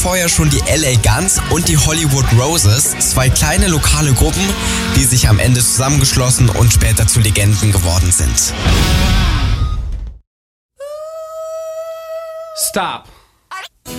Vorher schon die LA Guns und die Hollywood Roses, zwei kleine lokale Gruppen, die sich am Ende zusammengeschlossen und später zu Legenden geworden sind. Stop.